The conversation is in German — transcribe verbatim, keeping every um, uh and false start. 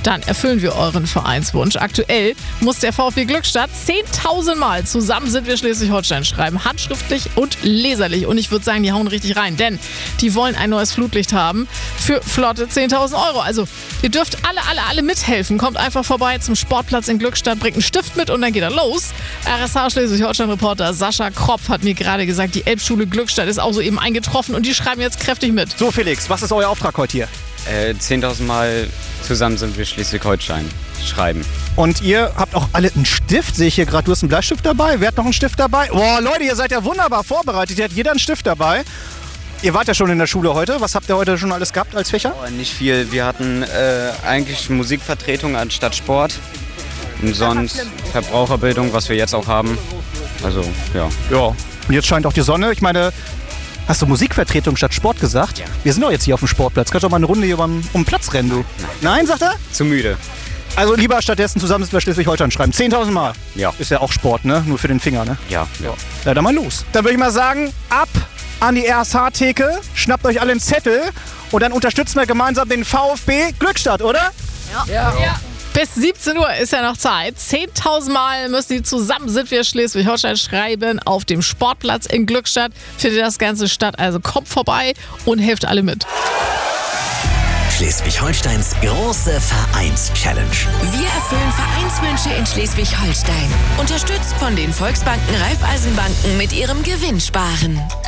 dann erfüllen wir euren Vereinswunsch. Aktuell muss der VfB Glückstadt zehntausend Mal zusammen sind wir Schleswig-Holstein schreiben. Handschriftlich und leserlich. Und ich würde sagen, die hauen richtig rein, denn die wollen ein neues Flutlicht haben für flotte zehntausend Euro. Also ihr dürft alle, alle, alle mithelfen. Kommt einfach vorbei zum Sportplatz in Glückstadt, bringt einen Stift mit und dann geht er los. R S H Schleswig-Holstein-Reporter Sascha Kropf hat mir gerade gesagt, die Elbschule Glückstadt ist auch soeben eingetroffen und die schreiben jetzt kräftig mit. So Felix, was ist euer Auftrag heute hier? Äh, zehntausend Mal zusammen sind wir Schleswig-Holstein schreiben. Und ihr habt auch alle einen Stift, sehe ich hier gerade. Du hast einen Bleistift dabei, wer hat noch einen Stift dabei? Boah, Leute, ihr seid ja wunderbar vorbereitet. Hier hat jeder einen Stift dabei. Ihr wart ja schon in der Schule heute. Was habt ihr heute schon alles gehabt als Fächer? Oh, nicht viel. Wir hatten äh, eigentlich Musikvertretung anstatt Sport. Und sonst Verbraucherbildung, was wir jetzt auch haben. Also, ja. Ja. Und jetzt scheint auch die Sonne. Ich meine, hast du Musikvertretung statt Sport gesagt? Ja. Wir sind doch jetzt hier auf dem Sportplatz. Kannst du doch mal eine Runde hier um, um den Platz rennen, du? Nein. Nein, sagt er? Zu müde. Also lieber stattdessen zusammen wir Schleswig-Holstein schreiben. zehntausend Mal. Ja. Ist ja auch Sport, ne? Nur für den Finger, ne? Ja. Ja, ja dann mal los. Dann würde ich mal sagen, ab an die R S H-Theke, schnappt euch alle einen Zettel und dann unterstützen wir gemeinsam den VfB Glückstadt, oder? Ja. ja. ja. Bis siebzehn Uhr ist ja noch Zeit. zehntausend Mal müssen die zusammen sind wir Schleswig-Holstein schreiben auf dem Sportplatz in Glückstadt. Findet das ganze statt. Also kommt vorbei und helft alle mit. Schleswig-Holsteins große Vereins-Challenge. Wir erfüllen Vereinswünsche in Schleswig-Holstein. Unterstützt von den Volksbanken Raiffeisenbanken mit ihrem Gewinnsparen.